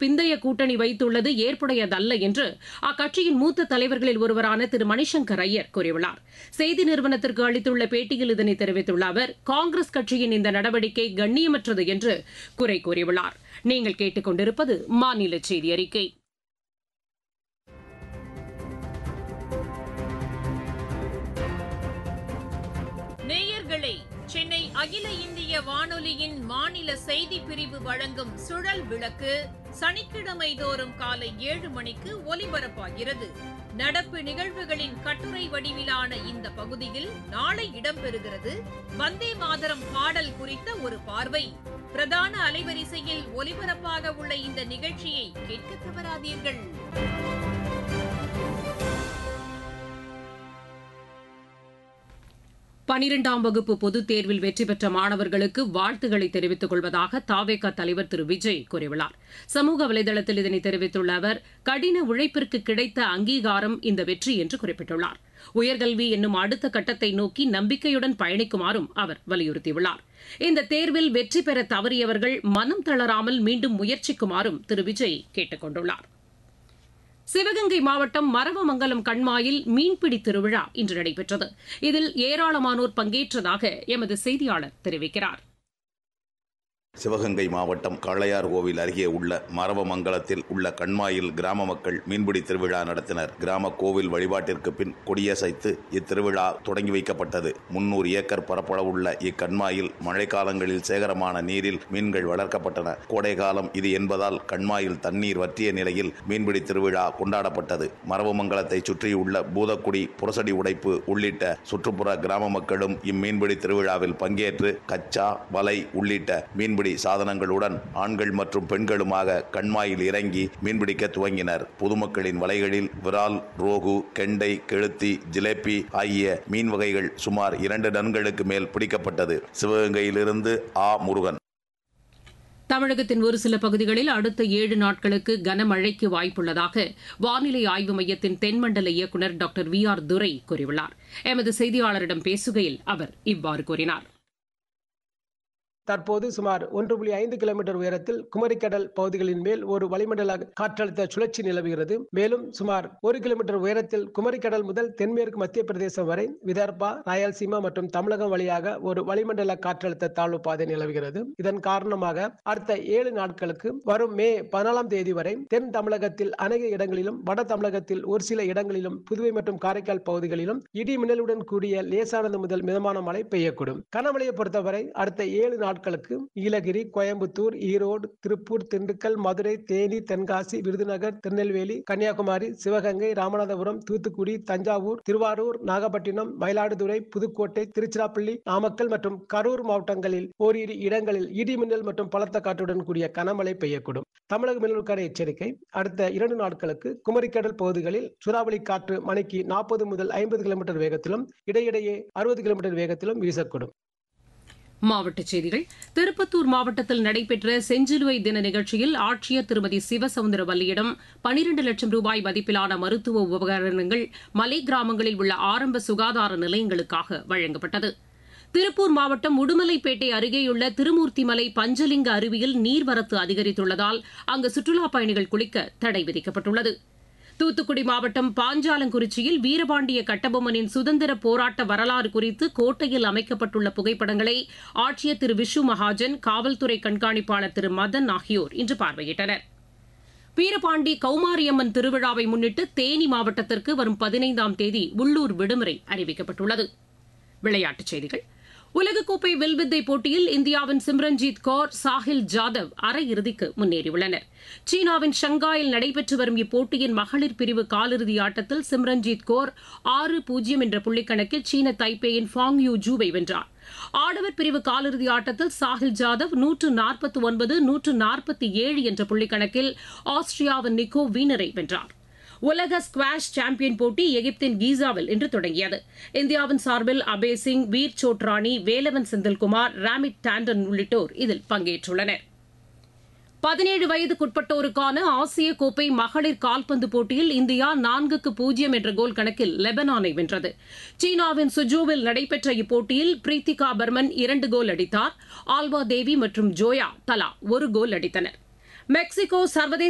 பிந்தைய கூட்டணி வைத்துள்ளது ஏற்புடையதல்ல என்று அக்கட்சியின் மூத்த தலைவர்களில் ஒருவரான திரு மணிசங்கர் ஐயர் கூறியுள்ளார். செய்தி நிறுவனத்திற்கு அளித்துள்ள பேட்டியில் இதனை தெரிவித்துள்ள அவர், காங்கிரஸ் கட்சியின் இந்த நடவடிக்கை கண்ணியமற்றது என்று குறை கூறியுள்ளார். நீங்கள் கேட்டுக் கொண்டிருப்பது மாநில செய்தி அறிக்கை. நேயர்களே, சென்னை அகில இந்திய வானொலியின் மாநில செய்தி பிரிவு வழங்கும் சுழல் விளக்கு சனிக்கிழமை தோறும் காலை 7 மணிக்கு ஒலிபரப்பாகிறது. நடப்பு நிகழ்வுகளின் கட்டுரை வடிவிலான இந்த பகுதியில் நாளை இடம்பெறுகிறது வந்தே மாதரம் பாடல் குறித்த ஒரு பார்வை. பிரதான அலைவரிசையில் ஒலிபரப்பாக உள்ள இந்த நிகழ்ச்சியை கேட்க தவறாதீர்கள். 12ஆம் வகுப்பு பொதுத் தேர்வில் வெற்றி பெற்ற மாணவர்களுக்கு வாழ்த்துக்களை தெரிவித்துக் கொள்வதாக தாவேகா தலைவர் திரு விஜய் கூறியுள்ளார். சமூக வலைதளத்தில் இதனை தெரிவித்துள்ள அவர், கடின உழைப்பிற்கு கிடைத்த அங்கீகாரம் இந்த வெற்றி என்று குறிப்பிட்டுள்ளார். உயர்கல்வி என்னும் அடுத்த கட்டத்தை நோக்கி நம்பிக்கையுடன் பயணிக்குமாறும் அவர் வலியுறுத்தியுள்ளார். இந்த தேர்வில் வெற்றி பெற தவறியவர்கள் மனம் தளராமல் மீண்டும் முயற்சிக்குமாறும் திரு விஜய் கேட்டுக் கொண்டுள்ளார். சிவகங்கை மாவட்டம் மரவமங்கலம் கண்மாயில் மீன்பிடி திருவிழா இன்று நடைபெற்றது. இதில் ஏராளமானோர் பங்கேற்றதாக எமது செய்தியாளர் தெரிவிக்கிறார். சிவகங்கை மாவட்டம் காளையார் கோவில் அருகே உள்ள மரவமங்கலத்தில் உள்ள கண்மாயில் கிராம மக்கள் மீன்பிடி திருவிழா நடத்தினர். கிராம கோவில் வழிபாட்டிற்கு பின் கொடியசைத்து இத்திருவிழா தொடங்கி வைக்கப்பட்டது. 300 ஏக்கர் பரப்பளவுள்ள இக்கண்மாயில் மழைக்காலங்களில் சேகரமான நீரில் மீன்கள் வளர்க்கப்பட்டன. கோடை காலம் இது என்பதால் கண்மாயில் தண்ணீர் வற்றிய நிலையில் மீன்பிடி திருவிழா கொண்டாடப்பட்டது. மரவமங்கலத்தை சுற்றியுள்ள பூதக்குடி, புரசடி உடைப்பு உள்ளிட்ட சுற்றுப்புற கிராம மக்களும் இம்மீன்பிடி திருவிழாவில் பங்கேற்று கச்சா, வலை உள்ளிட்ட மீன்பிடி சாதனங்களுடன் ஆண்கள் மற்றும் பெண்களுமாக கண்மாயில் இறங்கி மீன்பிடிக்க துவங்கினர். பொதுமக்களின் வலைகளில் விரால், ரோகு, கெண்டை, கெளுத்தி, ஜிலேபி ஆகிய மீன் வகைகள் சுமார் 2 டன்களுக்கு மேல் பிடிக்கப்பட்டது. சிவகங்கையிலிருந்து ஆ. முருகன். தமிழகத்தின் ஒரு சில பகுதிகளில் அடுத்த 7 நாட்களுக்கு கனமழைக்கு வாய்ப்புள்ளதாக வானிலை ஆய்வு மையத்தின் தென்மண்டல இயக்குநர் டாக்டர் VR துரை கூறியுள்ளார். எமது செய்தியாளரிடம் பேசுகையில் அவர் இவ்வாறு கூறினார். தற்போது சுமார் 1.5 கிலோமீட்டர் உயரத்தில் குமரிக்கடல் பகுதிகளின் மேல் ஒரு வளிமண்டல காற்றழுத்த சுழற்சி நிலவுகிறது. மேலும் சுமார் 1 கிலோமீட்டர் உயரத்தில் குமரிக்கடல் முதல் தென்மேற்கு மத்திய பிரதேசம் வரை விதர்பா, ராயல்சீமா மற்றும் தமிழகம் வழியாக ஒரு வளிமண்டல காற்றழுத்த தாழ்வு பாதை நிலவுகிறது. இதன் காரணமாக அடுத்த 7 நாட்களுக்கு வரும் மே 14ஆம் தேதி வரை தென் தமிழகத்தில் அநேக இடங்களிலும், வட தமிழகத்தில் ஒரு சில இடங்களிலும், புதுவை மற்றும் காரைக்கால் பகுதிகளிலும் இடி மின்னலுடன் கூடிய லேசானது முதல் மிதமான மழை பெய்யக்கூடும். கனமழையை பொறுத்தவரை அடுத்த 7 நாட்களுக்கு நீலகிரி, கோயம்புத்தூர், ஈரோடு, திருப்பூர், திண்டுக்கல், மதுரை, தேனி, தென்காசி, விருதுநகர், திருநெல்வேலி, கன்னியாகுமரி, சிவகங்கை, ராமநாதபுரம், தூத்துக்குடி, தஞ்சாவூர், திருவாரூர், நாகப்பட்டினம், மயிலாடுதுறை, புதுக்கோட்டை, திருச்சிராப்பள்ளி, நாமக்கல் மற்றும் கரூர் மாவட்டங்களில் ஓரிரு இடங்களில் இடி மின்னல் மற்றும் பலத்த காற்றுடன் கூடிய கனமழை பெய்யக்கூடும். தமிழக மின்னலுக்கான எச்சரிக்கை: அடுத்த 2 நாட்களுக்கு குமரிக்கடல் பகுதிகளில் சூறாவளி காற்று மணிக்கு 40 முதல் 50 கிலோமீட்டர் வேகத்திலும் இடையிடையே 60 கிலோமீட்டர் வேகத்திலும் வீசக்கூடும். மாவட்டச் செய்திகள். திருப்பத்தூர் மாவட்டத்தில் நடைபெற்ற செஞ்சிலுவை தின நிகழ்ச்சியில் ஆட்சியர் திருமதி சிவசவுந்தரவல்லியிடம் 12 லட்சம் ரூபாய் மதிப்பிலான மருத்துவ உபகரணங்கள் மலை கிராமங்களில் உள்ள ஆரம்ப சுகாதார நிலையங்களுக்காக வழங்கப்பட்டது. திருப்பூர் மாவட்டம் உடுமலைப்பேட்டை அருகேயுள்ள திருமூர்த்திமலை பஞ்சலிங்க அருவியில் நீர்வரத்து அதிகரித்துள்ளதால் அங்கு சுற்றுலாப் பயணிகள் குளிக்க தடை விதிக்கப்பட்டுள்ளது. தூத்துக்குடி மாவட்டம் பாஞ்சாலங்குறிச்சியில் வீரபாண்டிய கட்டபொம்மனின் சுதந்திர போராட்ட வரலாறு குறித்து கோட்டையில் அமைக்கப்பட்டுள்ள புகைப்படங்களை ஆட்சியர் திரு விஷு மகாஜன், காவல்துறை கண்காணிப்பாளர் திரு மதன் ஆகியோர் இன்று பார்வையிட்டனர். வீரபாண்டி கௌமாரியம்மன் திருவிழாவை முன்னிட்டு தேனி மாவட்டத்திற்கு வரும் 15ஆம் தேதி உள்ளூர் விடுமுறை அறிவிக்கப்பட்டுள்ளது. விளையாட்டுச் செய்திகள். உலகக்கோப்பை வில்வித்தை போட்டியில் இந்தியாவின் சிம்ரன்ஜீத் கௌர், சாஹில் ஜாதவ் அரையிறுதிக்கு முன்னேறியுள்ளனர். சீனாவின் ஷங்காயில் நடைபெற்று வரும் இப்போட்டியின் மகளிர் பிரிவு காலிறுதி ஆட்டத்தில் சிம்ரன்ஜீத் கௌர் 6-0 என்ற புள்ளிக்கணக்கில் சீன தைப்பேயின் ஃபாங் யூ ஜூவை வென்றார். ஆடவர் பிரிவு காலிறுதி ஆட்டத்தில் சாஹில் ஜாதவ் 149, 147 என்ற புள்ளிக்கணக்கில் ஆஸ்திரியாவின் நிக்கோ வீனரை வென்றார். உலக ஸ்குவாஷ் சாம்பியன் போட்டி எகிப்தின் கீசாவில் இன்று தொடங்கியது. இந்தியாவின் சார்பில் அபய் சிங், வீர் சோட்ரானி, வேலவன் செந்தில்குமார், ராமிட் டாண்டன் உள்ளிட்டோர் இதில் பங்கேற்றுள்ளனர். 17 வயதுக்குட்பட்டோருக்கான ஆசிய கோப்பை மகளிர் கால்பந்து போட்டியில் இந்தியா 4-0 என்ற கோல் கணக்கில் லெபனானை வென்றது. சீனாவின் சுஜோவில் நடைபெற்ற இப்போட்டியில் பிரீத்திகா பர்மன் 2 கோல் அடித்தார். ஆல்வா தேவி மற்றும் ஜோயா தலா 1 கோல் அடித்தனர். மெக்சிகோ சர்வதேச